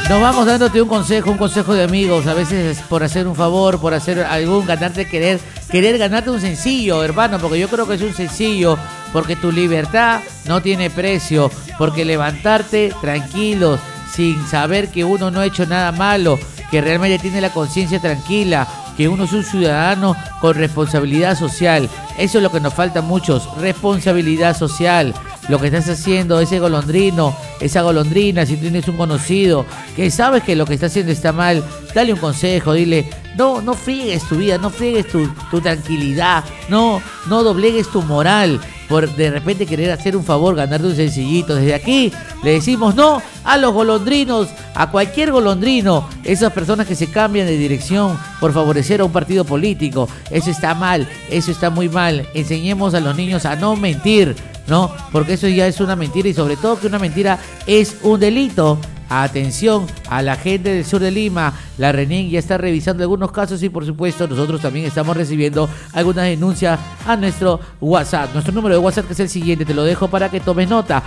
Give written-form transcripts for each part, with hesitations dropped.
Nos vamos dándote un consejo de amigos. A veces por hacer un favor, por hacer algún ganarte, querer ganarte un sencillo, hermano, porque yo creo que es un sencillo, porque tu libertad no tiene precio, porque levantarte tranquilos, sin saber que uno no ha hecho nada malo, que realmente tiene la conciencia tranquila, que uno es un ciudadano con responsabilidad social. Eso es lo que nos falta a muchos, responsabilidad social. Lo que estás haciendo, ese golondrino, esa golondrina, si tienes un conocido que sabes que lo que está haciendo está mal, dale un consejo, dile, no friegues tu vida, no friegues tu tranquilidad, no doblegues tu moral por de repente querer hacer un favor, ganarte un sencillito. Desde aquí le decimos no a los golondrinos, a cualquier golondrino, esas personas que se cambian de dirección por favorecer a un partido político. Eso está mal, eso está muy mal. Enseñemos a los niños a no mentir, ¿no? Porque eso ya es una mentira, y sobre todo que una mentira es un delito. Atención a la gente del sur de Lima, la RENIEC ya está revisando algunos casos y por supuesto nosotros también estamos recibiendo algunas denuncias a nuestro WhatsApp. Nuestro número de WhatsApp, que es el siguiente, te lo dejo para que tomes nota: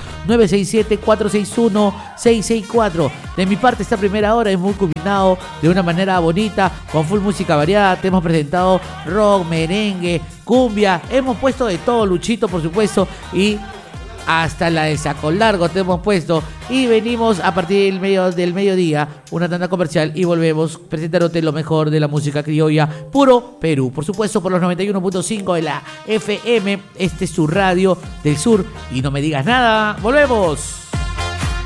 967-461-664. De mi parte, esta primera hora es muy combinado de una manera bonita, con full música variada. Te hemos presentado rock, merengue, cumbia, hemos puesto de todo, Luchito por supuesto, y hasta la de saco largo te hemos puesto, y venimos a partir del mediodía, una tanda comercial, y volvemos presentándote lo mejor de la música criolla, puro Perú, por supuesto por los 91.5 de la FM. Este es su radio del sur, y no me digas nada, volvemos.